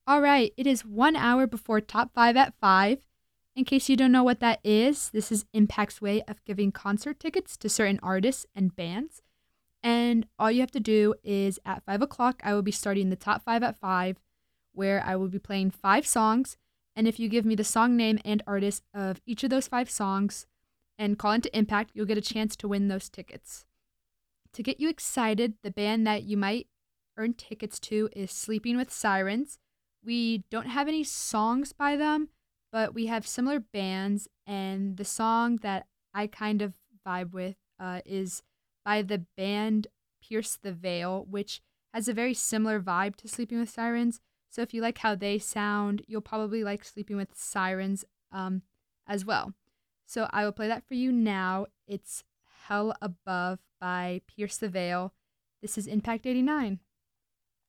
All right, it is 1 hour before Top 5 at 5. In case you don't know what that is, this is Impact's way of giving concert tickets to certain artists and bands. And all you have to do is at 5 o'clock, I will be starting the Top 5 at 5, where I will be playing 5 songs. And if you give me the song name and artist of each of those 5 songs and call into Impact, you'll get a chance to win those tickets. To get you excited, the band that you might earn tickets to is Sleeping with Sirens. We don't have any songs by them, but we have similar bands, and the song that I kind of vibe with is by the band Pierce the Veil, which has a very similar vibe to Sleeping with Sirens. So if you like how they sound, you'll probably like Sleeping with Sirens as well. So I will play that for you now. It's Hell Above by Pierce the Veil. This is Impact 89.